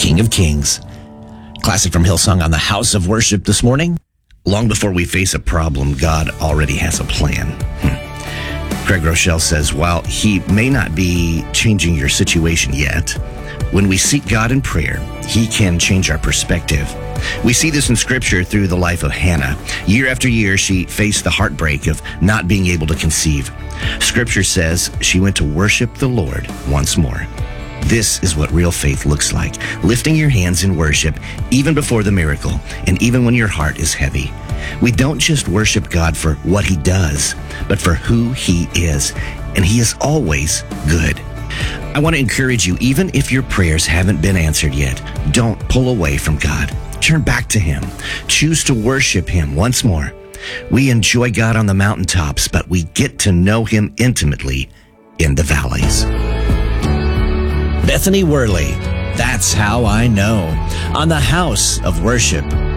King of Kings. Classic from Hillsong on the House of Worship this morning. Long before we face a problem, God already has a plan. Craig Rochelle says, while he may not be changing your situation yet, when we seek God in prayer, he can change our perspective. We see this in Scripture through the life of Hannah. Year after year, she faced the heartbreak of not being able to conceive. Scripture says she went to worship the Lord once more. This is what real faith looks like, lifting your hands in worship even before the miracle and even when your heart is heavy. We don't just worship God for what he does, but for who he is, and he is always good. I want to encourage you, even if your prayers haven't been answered yet, don't pull away from God. Turn back to him. Choose to worship him once more. We enjoy God on the mountaintops, but we get to know him intimately in the valleys. Bethany Worley, That's How I Know, on the House of Worship.